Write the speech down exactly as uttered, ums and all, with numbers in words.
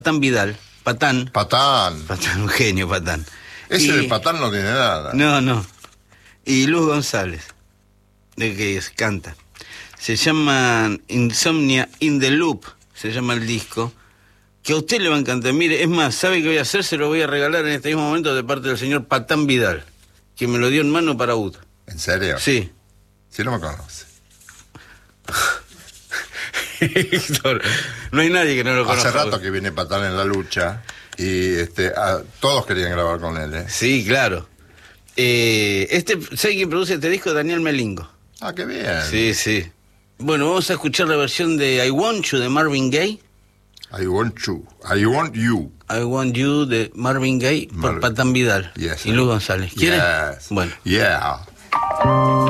Patán Vidal, Patán. Patán. Patán, un genio, Patán. Ese y, de Patán no tiene nada. No, no. Y Luz González, de que es, canta. Se llama Insomnia in the Loop, se llama el disco, que a usted le va a encantar. Mire, es más, ¿sabe qué voy a hacer? Se lo voy a regalar en este mismo momento de parte del señor Patán Vidal, que me lo dio en mano para U T. ¿En serio? Sí. Sí, no me conoce. Héctor, no hay nadie que no lo conozca. Hace rato que viene Patán en la lucha y este, a, todos querían grabar con él, ¿eh? Sí, claro. Eh, este, ¿sabe quién produce este disco? Daniel Melingo. Ah, qué bien. Sí, sí. Bueno, vamos a escuchar la versión de I Want You de Marvin Gaye. I want you. I want you. I Want You de Marvin Gaye por Mar Patán Vidal yes, y Luz González. ¿Quiere? Yes. Bueno. Yeah.